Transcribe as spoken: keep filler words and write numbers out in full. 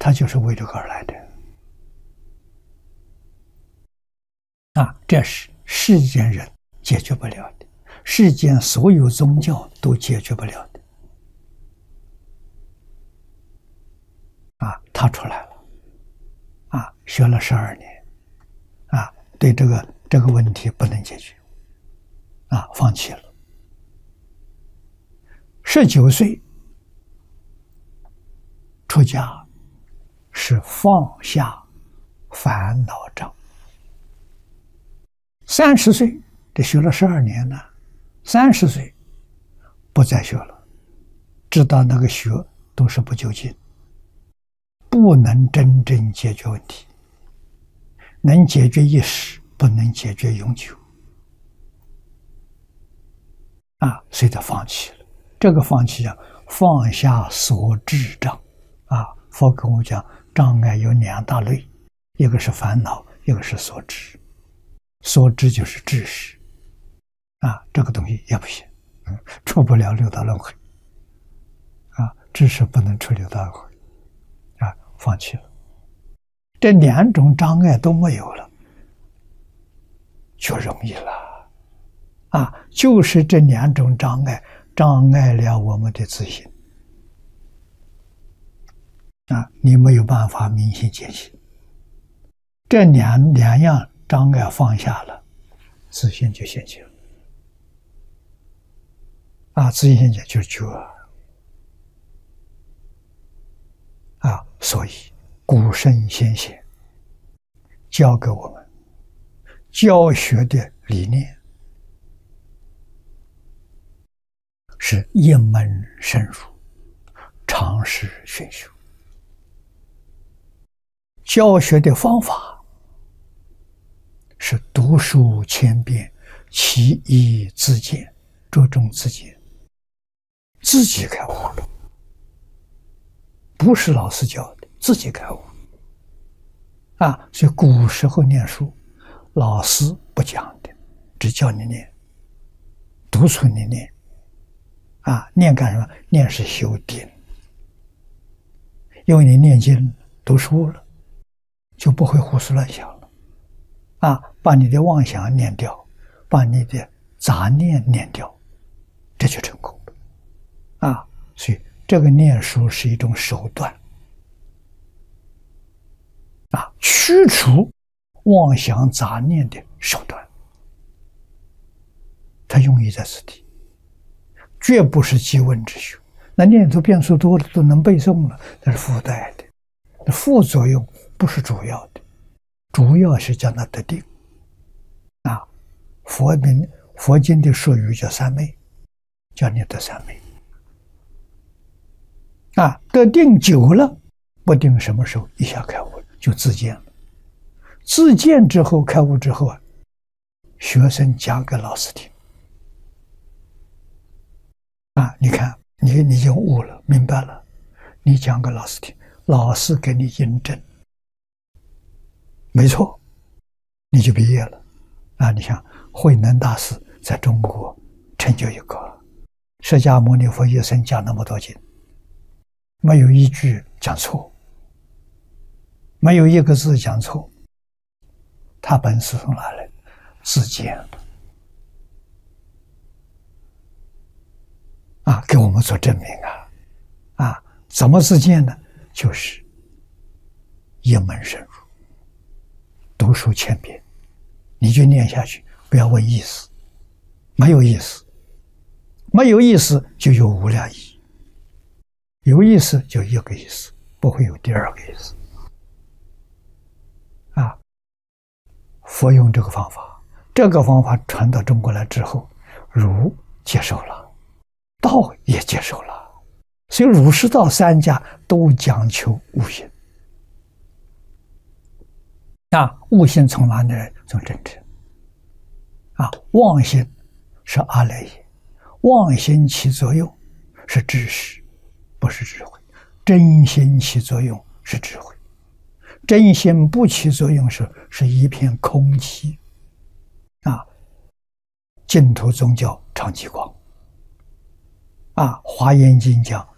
他就是为这个而来的。啊，这是世间人解决不了的，世间所有宗教都解决不了的。啊，他出来了，啊，学了十二年，啊，对这个这个问题不能解决，啊，放弃了。十九岁出家，是放下烦恼障。三十岁，这学了十二年了，三十岁不再学了，知道那个学都是不究竟，不能真正解决问题，能解决一时，不能解决永久。啊，所以他放弃了。这个放弃叫放下所知障。啊，佛跟我讲，障碍有两大类，一个是烦恼，一个是所知。所知就是知识。啊，这个东西也不行，嗯，出不了六道轮回。啊，知识不能出六道轮回。啊，放弃了。这两种障碍都没有了，就容易了。啊，就是这两种障碍障碍了我们的自信。啊，你没有办法明心见性。这两两样障碍放下了，自信就现前了。啊，自信现前就是觉。啊，所以古圣先贤教给我们教学的理念是一门深入，常识熏修。教学的方法是读书千遍，其义自见，着重自见，自己开悟了，不是老师教的，自己开悟。啊，所以古时候念书，老师不讲的，只教你念，督促你念。啊，念干什么？念是修定，因为你念经读书了，就不会胡思乱想了。啊，把你的妄想念掉，把你的杂念念掉，这就成功了。啊，所以这个念书是一种手段。啊，驱除妄想杂念的手段，它用意在此地，绝不是即问之学。那念头变数多了，都能背诵了，那是附带的，那副作用不是主要的，主要是叫它得定。啊，佛名佛经的术语叫三昧，叫你得三昧。啊，得定久了，不定什么时候一下开悟，就自见了。自见之后，开悟之后啊，学生讲给老师听。啊，你看，你你已经悟了，明白了，你讲给老师听，老师给你印证，没错，你就毕业了。啊，你想慧能大师在中国成就一个，释迦牟尼佛一生讲那么多经，没有一句讲错，没有一个字讲错，他本事从哪来？自见。啊，给我们做证明啊！啊，怎么自见呢？就是一门深入，读书千遍，你就念下去，不要问意思，没有意思，没有意思就有无量意，有意思就一个意思，不会有第二个意思。啊，佛用这个方法，这个方法传到中国来之后，儒接受了。道也接受了，所以儒释道三家都讲求悟性。啊，悟性从哪里来？从真诚。啊，妄心是阿赖耶，妄心起作用是知识，不是智慧；真心起作用是智慧，真心不起作用时是一片空寂。啊，净土宗教常寂光。啊，《华严经》讲